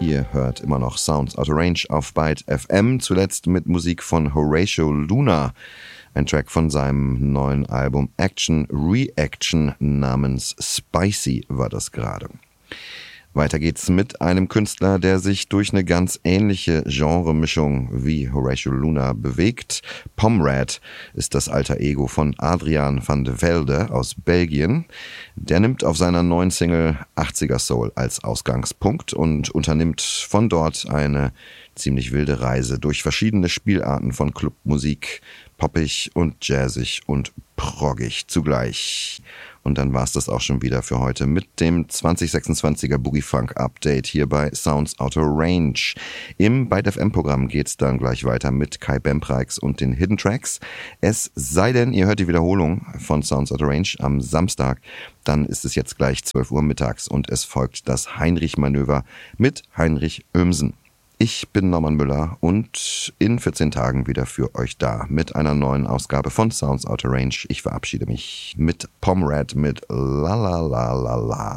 Ihr hört immer noch Sounds Out of Range auf Byte FM, zuletzt mit Musik von Horatio Luna. Ein Track von seinem neuen Album Action Reaction namens Spicy war das gerade. Weiter geht's mit einem Künstler, der sich durch eine ganz ähnliche Genremischung wie Horatio Luna bewegt. Pomrad ist das alter Ego von Adriaan van de Velde aus Belgien. Der nimmt auf seiner neuen Single 80er Soul als Ausgangspunkt und unternimmt von dort eine ziemlich wilde Reise durch verschiedene Spielarten von Clubmusik, poppig und jazzig und proggig zugleich. Und dann war es das auch schon wieder für heute mit dem 2026er Boogie Funk Update hier bei Sounds Out of Range. Im Byte FM Programm geht's dann gleich weiter mit Kai Bempreix und den Hidden Tracks. Es sei denn, ihr hört die Wiederholung von Sounds Out of Range am Samstag, dann ist es jetzt gleich 12 Uhr mittags und es folgt das Heinrich-Manöver mit Heinrich Ömsen. Ich bin Norman Müller und in 14 Tagen wieder für euch da mit einer neuen Ausgabe von Sounds Out of Range. Ich verabschiede mich mit Pomrad mit La La La La La.